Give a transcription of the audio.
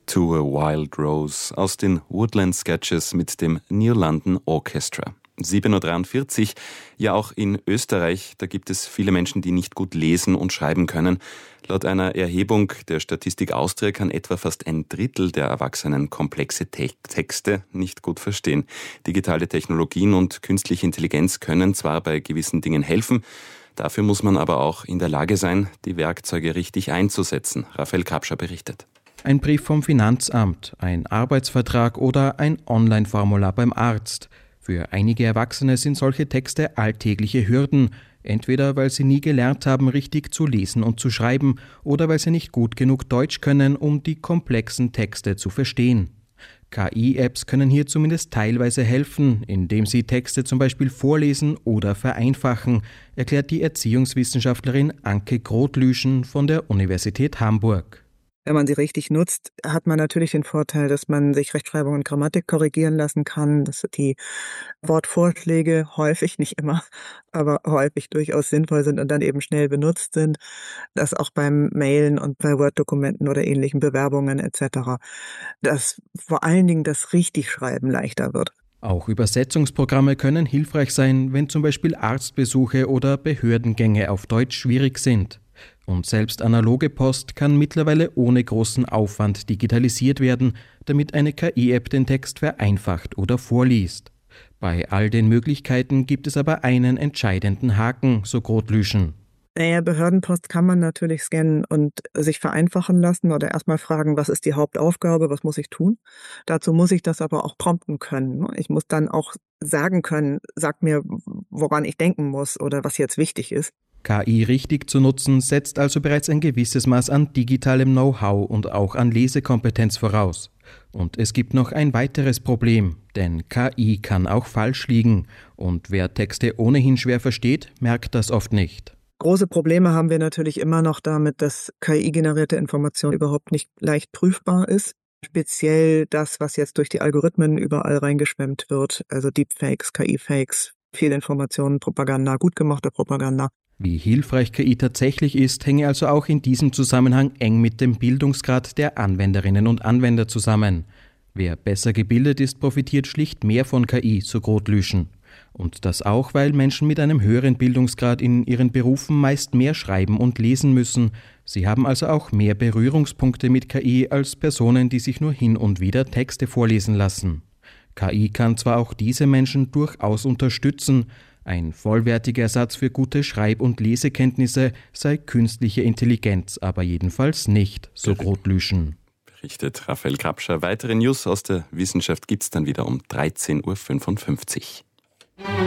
To a Wild Rose aus den Woodland Sketches mit dem New London Orchestra. 7.43 Uhr. Ja, auch in Österreich, da gibt es viele Menschen, die nicht gut lesen und schreiben können. Laut einer Erhebung der Statistik Austria kann etwa fast ein Drittel der Erwachsenen komplexe Texte nicht gut verstehen. Digitale Technologien und künstliche Intelligenz können zwar bei gewissen Dingen helfen, dafür muss man aber auch in der Lage sein, die Werkzeuge richtig einzusetzen. Raphael Kapscher berichtet. Ein Brief vom Finanzamt, ein Arbeitsvertrag oder ein Online-Formular beim Arzt. Für einige Erwachsene sind solche Texte alltägliche Hürden, entweder weil sie nie gelernt haben, richtig zu lesen und zu schreiben, oder weil sie nicht gut genug Deutsch können, um die komplexen Texte zu verstehen. KI-Apps können hier zumindest teilweise helfen, indem sie Texte zum Beispiel vorlesen oder vereinfachen, erklärt die Erziehungswissenschaftlerin Anke Grotlüschen von der Universität Hamburg. Wenn man sie richtig nutzt, hat man natürlich den Vorteil, dass man sich Rechtschreibung und Grammatik korrigieren lassen kann, dass die Wortvorschläge häufig, nicht immer, aber häufig durchaus sinnvoll sind und dann eben schnell benutzt sind, dass auch beim Mailen und bei Word-Dokumenten oder ähnlichen Bewerbungen etc., dass vor allen Dingen das Richtigschreiben leichter wird. Auch Übersetzungsprogramme können hilfreich sein, wenn zum Beispiel Arztbesuche oder Behördengänge auf Deutsch schwierig sind. Und selbst analoge Post kann mittlerweile ohne großen Aufwand digitalisiert werden, damit eine KI-App den Text vereinfacht oder vorliest. Bei all den Möglichkeiten gibt es aber einen entscheidenden Haken, so Grotlüschen. Naja, Behördenpost kann man natürlich scannen und sich vereinfachen lassen oder erstmal fragen, was ist die Hauptaufgabe, was muss ich tun? Dazu muss ich das aber auch prompten können. Ich muss dann auch sagen können, sag mir, woran ich denken muss oder was jetzt wichtig ist. KI richtig zu nutzen, setzt also bereits ein gewisses Maß an digitalem Know-how und auch an Lesekompetenz voraus. Und es gibt noch ein weiteres Problem, denn KI kann auch falsch liegen. Und wer Texte ohnehin schwer versteht, merkt das oft nicht. Große Probleme haben wir natürlich immer noch damit, dass KI-generierte Information überhaupt nicht leicht prüfbar ist. Speziell das, was jetzt durch die Algorithmen überall reingeschwemmt wird, also Deepfakes, KI-Fakes, Fehlinformationen, Propaganda, gut gemachte Propaganda. Wie hilfreich KI tatsächlich ist, hänge also auch in diesem Zusammenhang eng mit dem Bildungsgrad der Anwenderinnen und Anwender zusammen. Wer besser gebildet ist, profitiert schlicht mehr von KI, so Grotlüschen. Und das auch, weil Menschen mit einem höheren Bildungsgrad in ihren Berufen meist mehr schreiben und lesen müssen. Sie haben also auch mehr Berührungspunkte mit KI als Personen, die sich nur hin und wieder Texte vorlesen lassen. KI kann zwar auch diese Menschen durchaus unterstützen, ein vollwertiger Ersatz für gute Schreib- und Lesekenntnisse sei künstliche Intelligenz aber jedenfalls nicht, so Grotlüschen. Berichtet Raphael Kapscher. Weitere News aus der Wissenschaft gibt's dann wieder um 13.55 Uhr.